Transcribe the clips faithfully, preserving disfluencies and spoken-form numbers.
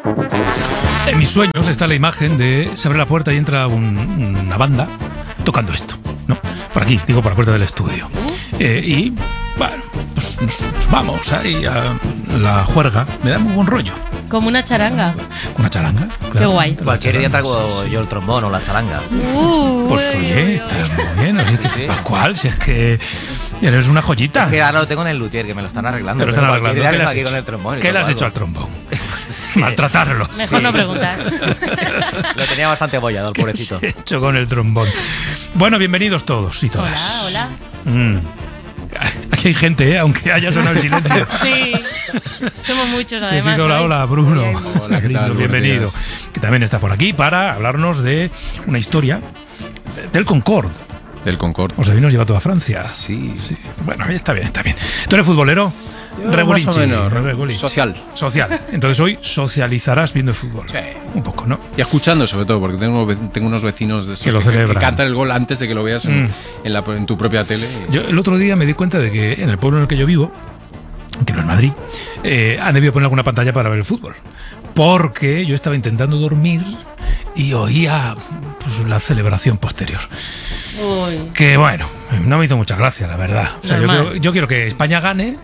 En mis sueños está la imagen de se abre la puerta y entra un, una banda tocando esto, ¿no? Por aquí, digo, por la puerta del estudio. Eh, y, bueno, pues nos, nos vamos ahí a la juerga. Me da muy buen rollo. Como una charanga. Una charanga, claro. Qué guay. Cualquier día traigo yo el trombón o la charanga. Uh, Pues uy, oye, uy, uy. está muy bien. Oye, que, Sí. Pascual, si es que eres una joyita. Es que ahora lo tengo en el luthier, que me lo están arreglando. Pero están Pero arreglando. cualquier ¿Qué día le has vengo aquí hecho? con el trombón y ¿Qué le toco has hecho al algo. trombón? Pues es que Maltratarlo. Mejor Sí. no preguntar. Lo tenía bastante abollado el ¿Qué pobrecito. has hecho con el trombón? Bueno, bienvenidos todos y todas. Hola, hola. Mm. Aquí hay gente, ¿eh? Aunque haya sonado el silencio. Sí, somos muchos Te además. digo hola, hoy. hola, Bruno. Hola, ¿qué Lindo, tal? Buenos bienvenido. días. Que también está por aquí para hablarnos de una historia del Concorde. Del Concorde. O sea, nos lleva a toda Francia. Sí. Sí. Bueno, está bien, está bien. ¿Tú eres futbolero? Yo, Regulinchi, más o menos. regulinchi. Social. Social. Entonces hoy socializarás viendo el fútbol. Sí. Un poco, ¿no? Y escuchando, sobre todo, porque tengo, ve- tengo unos vecinos de esos Que lo que, celebran. que cantan el gol antes de que lo veas en, Mm. en, la, en tu propia tele. Yo el otro día me di cuenta de que en el pueblo en el que yo vivo, que no es Madrid, eh, han debido poner alguna pantalla para ver el fútbol. Porque yo estaba intentando dormir y oía pues, la celebración posterior. Uy. Que bueno, no me hizo mucha gracia, la verdad. O sea, yo Normal. quiero, yo quiero que España gane,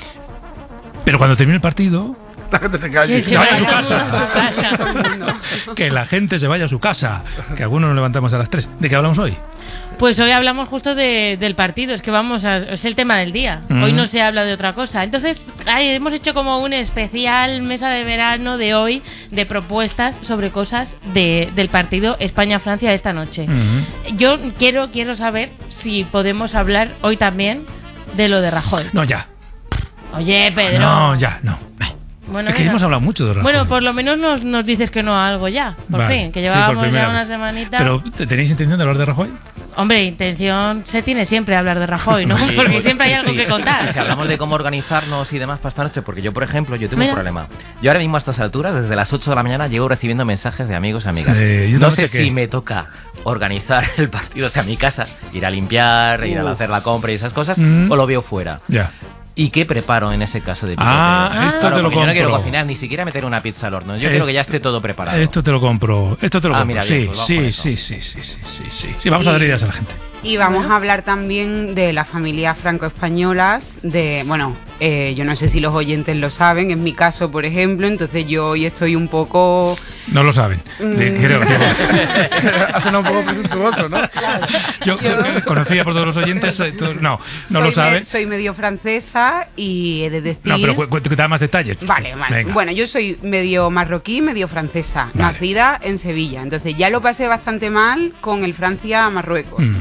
pero cuando termine el partido, Que se vaya a su casa. a su casa. que la gente se vaya a su casa. Que algunos nos levantamos a las tres. ¿De qué hablamos hoy? Pues hoy hablamos justo de- del partido, es que vamos a, es el tema del día. Mm. Hoy no se habla de otra cosa. Entonces, ay, hemos hecho como un especial mesa de verano de hoy de propuestas sobre cosas de, del partido España-Francia de esta noche. Ujú. Yo quiero, quiero saber si podemos hablar hoy también de lo de Rajoy. No, ya. Oye, Pedro. No, ya, no. Bueno, Es que venga. hemos hablado mucho de Rajoy. Bueno, por lo menos nos, nos dices que no a algo ya, por Vale. fin, que Sí, por llevábamos primera ya una vez. semanita. Pero, ¿te- ¿tenéis intención de hablar de Rajoy? Hombre, intención se tiene siempre hablar de Rajoy, ¿no? Sí, Porque pues, siempre hay algo sí. que contar. Y si hablamos de cómo organizarnos y demás para esta noche, porque yo, por ejemplo, yo tengo Mira. un problema. Yo ahora mismo a estas alturas, desde las ocho de la mañana, llevo recibiendo mensajes de amigos y amigas. Eh, ¿y esta no noche sé qué? si me toca organizar el partido, o sea, mi casa, ir a limpiar, ir a hacer la compra y esas cosas, Mm. o lo veo fuera. Ya. ¿Y qué preparo en ese caso de picoteo? Ah, Ah. esto Claro, te lo porque yo no quiero compro. cocinar, ni siquiera meter una pizza al horno. Yo Es- quiero que ya esté todo preparado. Esto te lo compro. Esto te lo Ah, compro. mira, sí, bien, pues vamos sí, con sí, eso. sí, sí, sí, sí, sí. Sí, vamos a dar ideas a la gente. Y vamos a hablar también de las familias franco-españolas, de, bueno, eh, yo no sé si los oyentes lo saben, en mi caso, por ejemplo, entonces yo hoy estoy un poco... No lo saben. De- Mm. creo que Ha sonado un poco presuntuoso, ¿no? yo eh, conocía por todos los oyentes. eh, todos- no, no soy lo me- saben. soy medio francesa y he de decir... No, pero cu cu da más detalles. Vale, vale. Venga. Bueno, yo soy medio marroquí, medio francesa, Vale. nacida en Sevilla. Entonces ya lo pasé bastante mal con el Francia-Marruecos. Mm.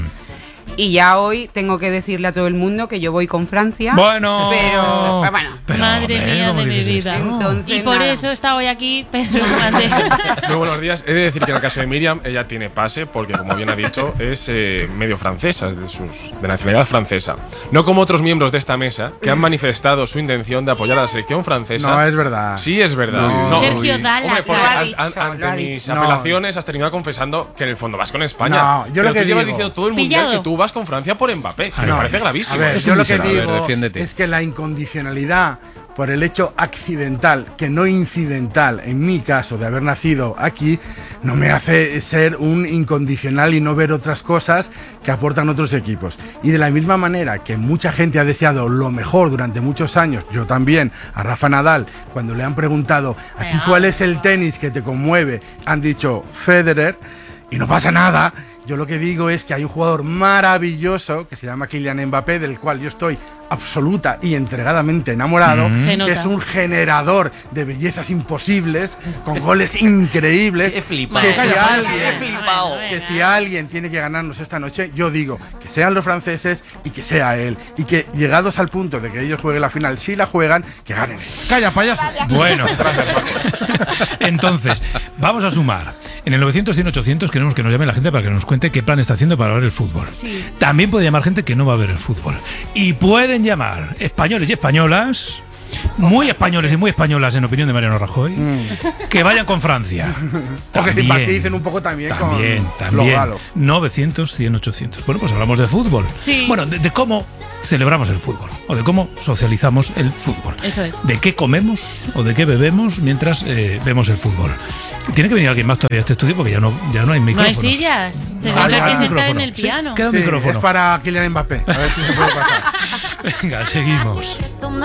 Y ya hoy tengo que decirle a todo el mundo que yo voy con Francia. Bueno. Pero, bueno. Pero, Madre hombre, mía ¿cómo de mi dices vida. esto? Entonces, Y por nada. eso está hoy aquí Pedro Hernández. Muy buenos días. He de decir que en el caso de Miriam, ella tiene pase porque, como bien ha dicho, es eh, medio francesa, es de, sus, de nacionalidad francesa. No como otros miembros de esta mesa que han manifestado su intención de apoyar a la selección francesa. No, es verdad. Sí, es verdad. No. No. Sergio, da la Hombre, porque Lo ha an- dicho, an- lo ha ante dicho. mis No. apelaciones has terminado confesando que en el fondo vas con España. No, yo Pero lo que tú llevas digo- diciendo todo el mundial Pillado. que tú vas con Francia por Mbappé, que me No. parece gravísimo. A ver, Es yo un lo que miserable. digo A ver, defiéndete. es que la incondicionalidad por el hecho accidental, que no incidental, en mi caso, de haber nacido aquí, no me hace ser un incondicional y no ver otras cosas que aportan otros equipos. Y de la misma manera que mucha gente ha deseado lo mejor durante muchos años, yo también, a Rafa Nadal, cuando le han preguntado a ti cuál es el tenis que te conmueve, han dicho Federer, y no pasa nada. Yo lo que digo es que hay un jugador maravilloso que se llama Kylian Mbappé, del cual yo estoy absoluta y entregadamente enamorado, Mm. Se que nota. es un generador de bellezas imposibles, con goles increíbles. Qué flipado. Que si Bueno, alguien, Qué flipado. bueno, que venga. si alguien tiene que ganarnos esta noche, yo digo que sean los franceses y que sea él. Y que llegados al punto de que ellos jueguen la final, si la juegan, que ganen ellos. ¡Calla, payaso! Bueno, entonces, vamos a sumar. En el novecientos, cien, ochocientos queremos que nos llame la gente para que nos cuente qué plan está haciendo para ver el fútbol. También puede llamar gente que no va a ver el fútbol. Y pueden llamar españoles y españolas muy españoles y muy españolas, en opinión de Mariano Rajoy, que vayan con Francia. O que También, simpaticen un poco también, también, con también. los galos. novecientos, cien, ochocientos. Bueno, pues hablamos de fútbol. Sí. Bueno, de, de cómo celebramos el fútbol, o de cómo socializamos el fútbol. Eso es. De qué comemos o de qué bebemos mientras eh, vemos el fútbol. Tiene que venir alguien más todavía a este estudio porque ya no, ya no hay No hay micrófonos. sillas. Se Ah, tendrá ya, que el sentar en micrófono. el piano. Sí, queda un Sí, micrófono. es para Kylian Mbappé. A ver si se puede pasar. Venga, seguimos.